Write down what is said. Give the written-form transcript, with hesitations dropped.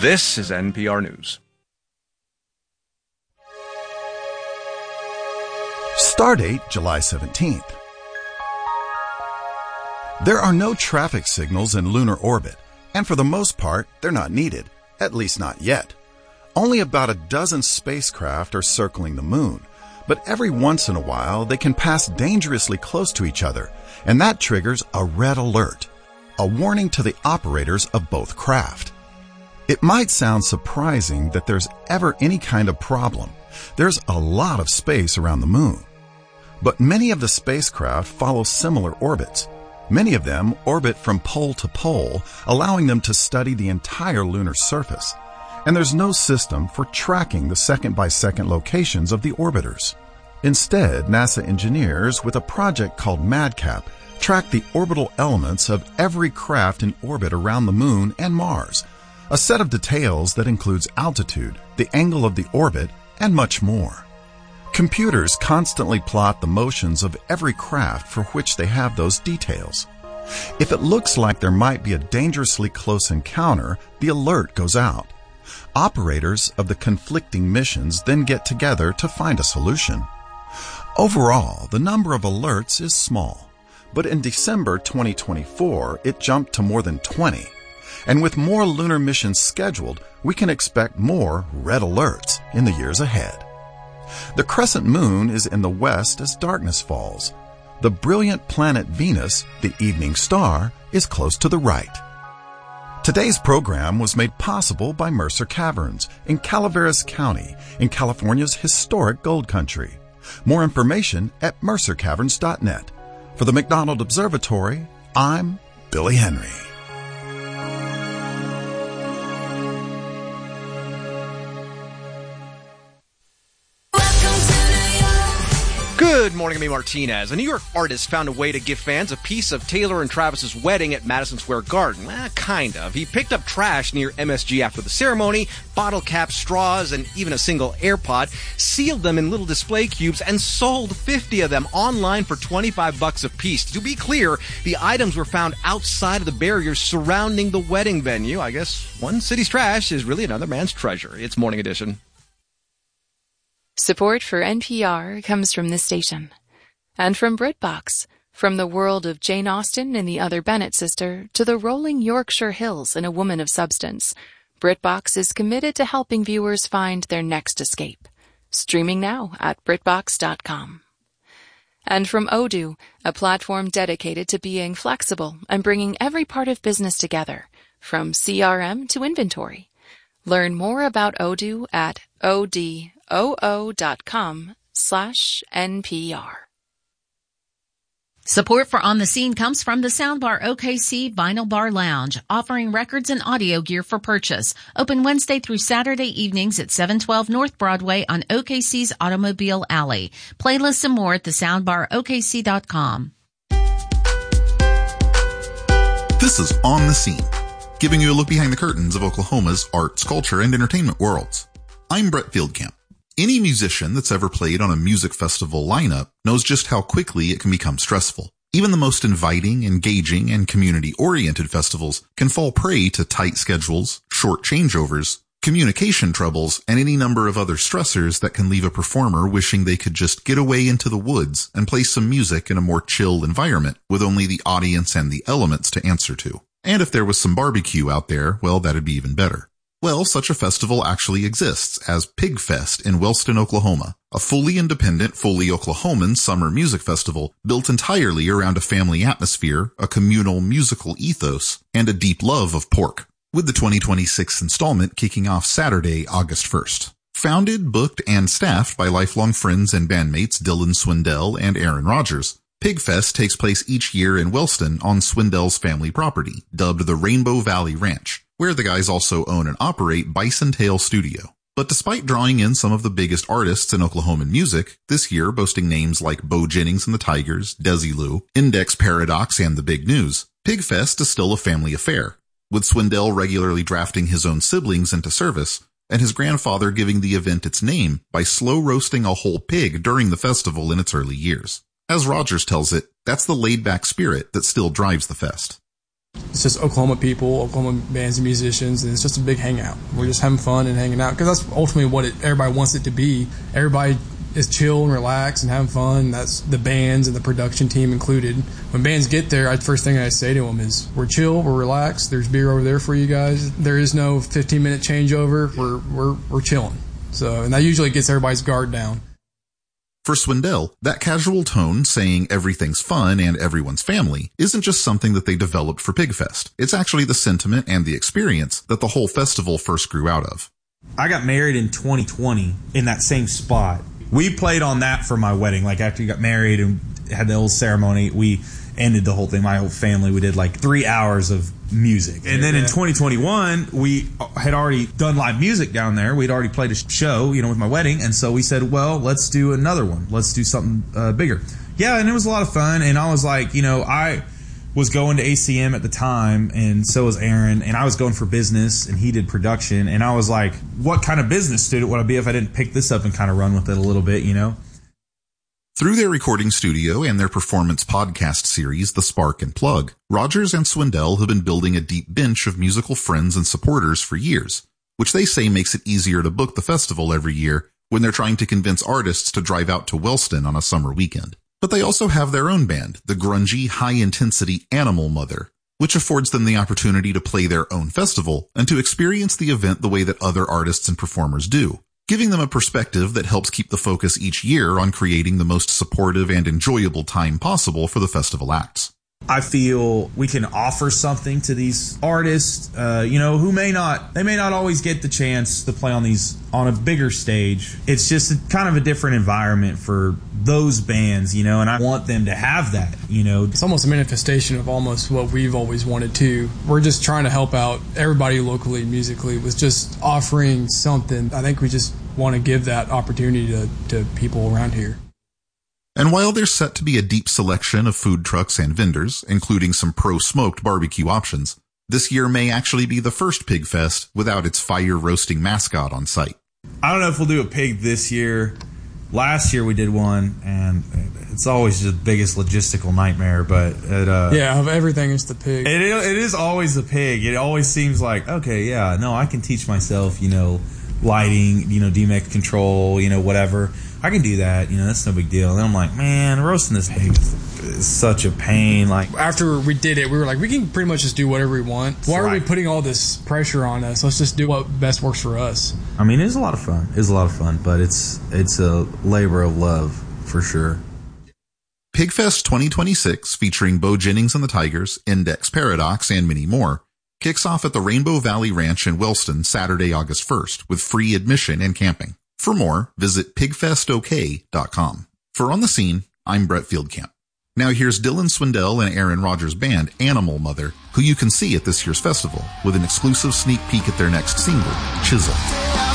This is NPR News. Stardate, July 17th. There are no traffic signals in lunar orbit, and for the most part, they're not needed, at least not yet. Only about a dozen spacecraft are circling the moon, but every once in a while they can pass dangerously close to each other, and that triggers a red alert, a warning to the operators of both craft. It might sound surprising that there's ever any kind of problem. There's a lot of space around the moon. But many of the spacecraft follow similar orbits. Many of them orbit from pole to pole, allowing them to study the entire lunar surface. And there's no system for tracking the second-by-second locations of the orbiters. Instead, NASA engineers, with a project called MADCAP, track the orbital elements of every craft in orbit around the moon and Mars, a set of details that includes altitude, the angle of the orbit, and much more. Computers constantly plot the motions of every craft for which they have those details. If it looks like there might be a dangerously close encounter, the alert goes out. Operators of the conflicting missions then get together to find a solution. Overall, the number of alerts is small, but in December 2024, it jumped to more than 20. And with more lunar missions scheduled, we can expect more red alerts in the years ahead. The crescent moon is in the west as darkness falls. The brilliant planet Venus, the evening star, is close to the right. Today's program was made possible by Mercer Caverns in Calaveras County in California's historic gold country. More information at mercercaverns.net. For the McDonald Observatory, I'm Billy Henry. Good morning, I'm Martinez. A New York artist found a way to give fans a piece of Taylor and Travis's wedding at Madison Square Garden. Kind of. He picked up trash near MSG after the ceremony, bottle caps, straws, and even a single AirPod, sealed them in little display cubes, and sold 50 of them online for $25 a piece. To be clear, the items were found outside of the barriers surrounding the wedding venue. I guess one city's trash is really another man's treasure. It's Morning Edition. Support for NPR comes from this station. And from BritBox. From the world of Jane Austen and the Other Bennett sister to the rolling Yorkshire Hills and A Woman of Substance, BritBox is committed to helping viewers find their next escape. Streaming now at BritBox.com. And from Odoo, a platform dedicated to being flexible and bringing every part of business together, from CRM to inventory. Learn more about Odoo at odoo.com/NPR. Support for On the Scene comes from the Soundbar OKC Vinyl Bar Lounge, offering records and audio gear for purchase. Open Wednesday through Saturday evenings at 712 North Broadway on OKC's Automobile Alley. Playlists and more at thesoundbarokc.com. This is On the Scene, giving you a look behind the curtains of Oklahoma's arts, culture, and entertainment worlds. I'm Brett Fieldcamp. Any musician that's ever played on a music festival lineup knows just how quickly it can become stressful. Even the most inviting, engaging, and community-oriented festivals can fall prey to tight schedules, short changeovers, communication troubles, and any number of other stressors that can leave a performer wishing they could just get away into the woods and play some music in a more chill environment with only the audience and the elements to answer to. And if there was some barbecue out there, well, that'd be even better. Well, such a festival actually exists as PigFest in Wellston, Oklahoma, a fully independent, fully Oklahoman summer music festival built entirely around a family atmosphere, a communal musical ethos, and a deep love of pork, with the 2026 installment kicking off Saturday, August 1st. Founded, booked, and staffed by lifelong friends and bandmates Dylan Swindell and Aaron Rodgers, PigFest takes place each year in Wellston on Swindell's family property, dubbed the Rainbow Valley Ranch, where the guys also own and operate Bison Tail Studio. But despite drawing in some of the biggest artists in Oklahoman music, this year boasting names like Bo Jennings and the Tigers, Desilu, Index Paradox, and The Big News, PigFest is still a family affair, with Swindell regularly drafting his own siblings into service, and his grandfather giving the event its name by slow roasting a whole pig during the festival in its early years. As Rogers tells it, that's the laid-back spirit that still drives the fest. It's just Oklahoma people, Oklahoma bands and musicians, and it's just a big hangout. We're just having fun and hanging out because that's ultimately what everybody wants it to be. Everybody is chill and relaxed and having fun. That's the bands and the production team included. When bands get there, the first thing I say to them is, we're chill, we're relaxed, there's beer over there for you guys. There is no 15-minute changeover. We're chilling. So, and that usually gets everybody's guard down. For Swindell, that casual tone saying everything's fun and everyone's family isn't just something that they developed for Pigfest. It's actually the sentiment and the experience that the whole festival first grew out of. I got married in 2020 in that same spot. We played on that for my wedding. Like after you got married and had the old ceremony, we ended the whole thing. My whole family, we did like 3 hours of music. And then in 2021, we had already done live music down there. We'd already played a show, with my wedding. And so we said, well, let's do another one. Let's do something bigger. Yeah, and it was a lot of fun. And I was like, I was going to ACM at the time, and so was Aaron. And I was going for business, and he did production. And I was like, what kind of business student would I be if I didn't pick this up and kind of run with it a little bit, Through their recording studio and their performance podcast series, The Spark and Plug, Rogers and Swindell have been building a deep bench of musical friends and supporters for years, which they say makes it easier to book the festival every year when they're trying to convince artists to drive out to Wellston on a summer weekend. But they also have their own band, the grungy, high-intensity Animal Mother, which affords them the opportunity to play their own festival and to experience the event the way that other artists and performers do, giving them a perspective that helps keep the focus each year on creating the most supportive and enjoyable time possible for the festival acts. I feel we can offer something to these artists, who may not always get the chance to play on a bigger stage. It's just kind of a different environment for those bands, and I want them to have that, It's almost a manifestation of almost what we've always wanted to. We're just trying to help out everybody locally, musically, with just offering something. I think we just want to give that opportunity to people around here. And while there's set to be a deep selection of food trucks and vendors, including some pro-smoked barbecue options, this year may actually be the first Pigfest without its fire roasting mascot on site. I don't know if we'll do a pig this year. Last year we did one, and it's always the biggest logistical nightmare, but of everything is the pig. It is always the pig. It always seems like, okay, yeah, no, I can teach myself, lighting, DMX control, whatever. I can do that, that's no big deal. And then I'm like, man, roasting this pig is such a pain. Like, after we did it, we were like, we can pretty much just do whatever we want. Why are we putting all this pressure on us? Let's just do what best works for us. I mean, it's a lot of fun. But it's a labor of love for sure. Pigfest 2026, featuring Bo Jennings and the Tigers, Index Paradox, and many more, kicks off at the Rainbow Valley Ranch in Wellston Saturday, August 1st, with free admission and camping. For more, visit pigfestok.com. For On the Scene, I'm Brett Fieldcamp. Now here's Dylan Swindell and Aaron Rodgers' band, Animal Mother, who you can see at this year's festival, with an exclusive sneak peek at their next single, Chisel.